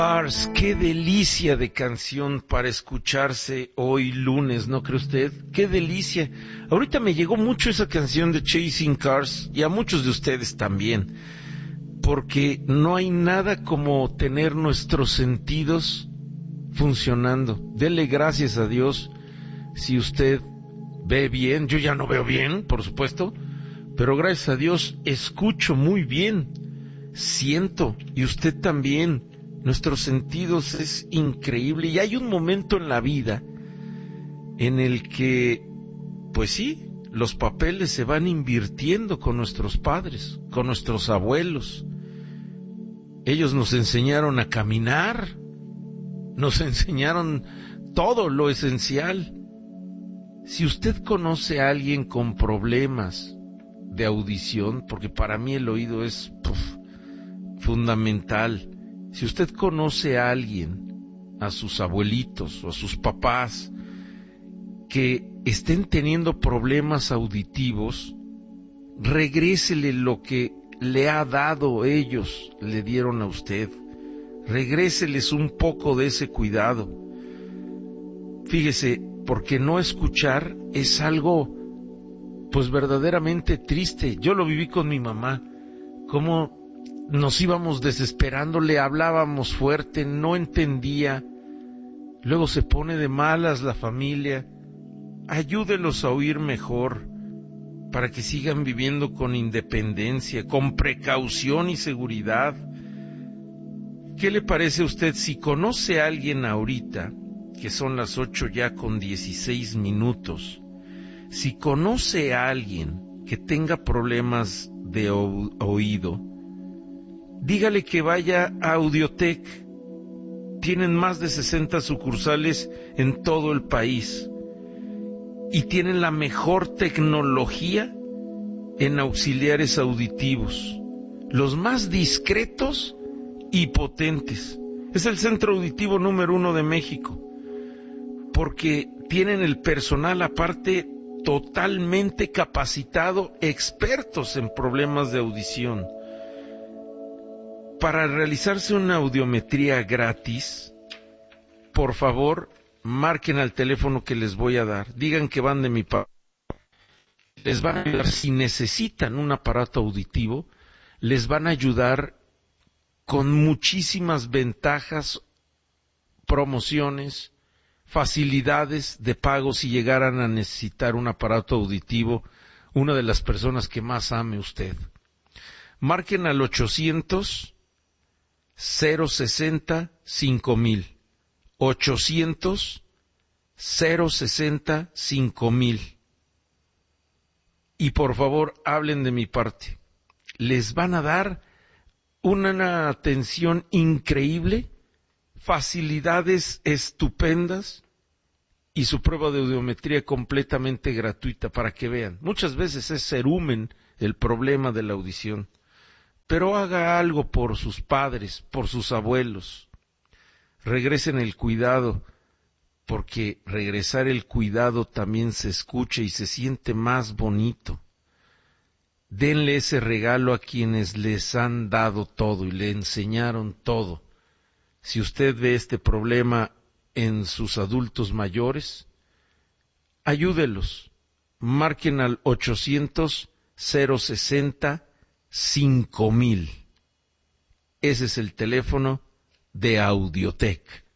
Cars, qué delicia de canción para escucharse hoy lunes, ¿no cree usted? Qué delicia. Ahorita me llegó mucho esa canción de Chasing Cars y a muchos de ustedes también, porque no hay nada como tener nuestros sentidos funcionando. Dele gracias a Dios si usted ve bien. Yo ya no veo bien, por supuesto, pero gracias a Dios escucho muy bien, siento, y usted también. Nuestros sentidos es increíble, y hay un momento en la vida en el que, pues sí, los papeles se van invirtiendo con nuestros padres, con nuestros abuelos. Ellos nos enseñaron a caminar, nos enseñaron todo lo esencial. Si usted conoce a alguien con problemas de audición, porque para mí el oído es fundamental. Si usted conoce a alguien, a sus abuelitos o a sus papás, que estén teniendo problemas auditivos, regrésele lo que le ha dado ellos, le dieron a usted. Regréseles un poco de ese cuidado. Fíjese, porque no escuchar es algo, pues verdaderamente triste. Yo lo viví con mi mamá, como nos íbamos desesperando, le hablábamos fuerte, no entendía, luego se pone de malas la familia. Ayúdelos a oír mejor, para que sigan viviendo con independencia, con precaución y seguridad. ¿Qué le parece a usted si conoce a alguien ahorita, que son las 8:16, si conoce a alguien que tenga problemas de oído, dígale que vaya a Audiotech? Tienen más de 60 sucursales en todo el país y tienen la mejor tecnología en auxiliares auditivos, los más discretos y potentes. Es el centro auditivo número 1 de México, porque tienen el personal aparte totalmente capacitado, expertos en problemas de audición. Para realizarse una audiometría gratis, por favor, marquen al teléfono que les voy a dar. Digan que van de mi parte. Les van a ayudar si necesitan un aparato auditivo. Les van a ayudar con muchísimas ventajas, promociones, facilidades de pago si llegaran a necesitar un aparato auditivo, una de las personas que más ame usted. Marquen al 800-060-5000, 800-060-5000, y por favor hablen de mi parte. Les van a dar una atención increíble, facilidades estupendas y su prueba de audiometría completamente gratuita, para que vean. Muchas veces es cerumen el problema de la audición, pero haga algo por sus padres, por sus abuelos. Regresen el cuidado, porque regresar el cuidado también se escucha y se siente más bonito. Denle ese regalo a quienes les han dado todo y le enseñaron todo. Si usted ve este problema en sus adultos mayores, ayúdelos. Marquen al 800-060-5000. Ese es el teléfono de Audiotech.